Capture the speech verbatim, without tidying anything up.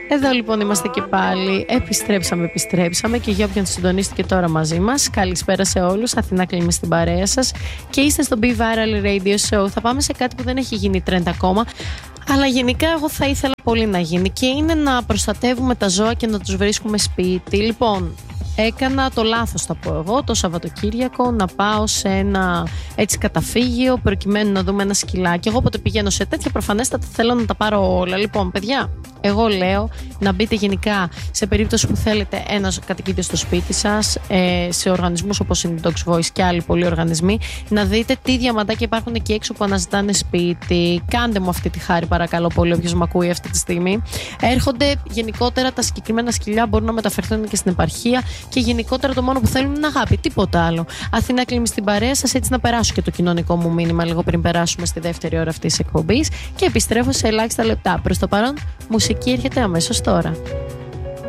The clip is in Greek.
Εδώ λοιπόν είμαστε και πάλι. Επιστρέψαμε, επιστρέψαμε. Και για όποιον συντονίστηκε τώρα μαζί μας, καλησπέρα σε όλους. Αθηνά Κλίμη στην παρέα σας. Και είστε στο Be Viral Radio Show. Θα πάμε σε κάτι που δεν έχει γίνει trend ακόμα. Αλλά γενικά εγώ θα ήθελα πολύ να γίνει. Και είναι να προστατεύουμε τα ζώα και να τους βρίσκουμε σπίτι. Λοιπόν, έκανα το λάθος, θα πω εγώ, το Σαββατοκύριακο να πάω σε ένα έτσι καταφύγιο προκειμένου να δούμε ένα σκυλάκι. Εγώ όποτε πηγαίνω σε τέτοια προφανέστατα θέλω να τα πάρω όλα. Λοιπόν, παιδιά, εγώ λέω να μπείτε γενικά σε περίπτωση που θέλετε ένα κατοικίδιο στο σπίτι σας, ε, σε οργανισμούς όπως είναι το Dogs Voice και άλλοι πολλοί οργανισμοί, να δείτε τι διαμαντάκια υπάρχουν εκεί έξω που αναζητάνε σπίτι. Κάντε μου αυτή τη χάρη, παρακαλώ πολύ, όποιος με ακούει αυτή τη στιγμή. Έρχονται γενικότερα τα συγκεκριμένα σκυλιά, μπορούν να μεταφερθούν και στην επαρχία και γενικότερα το μόνο που θέλουν είναι αγάπη, τίποτα άλλο. Αθηνά Κλίμη στην παρέα σας, έτσι να περάσω και το κοινωνικό μου μήνυμα λίγο πριν περάσουμε στη δεύτερη ώρα αυτής της εκπομπής και επιστρέφω σε ελάχιστα λεπτά. Προς το παρόν, μουσική έρχεται αμέσως τώρα.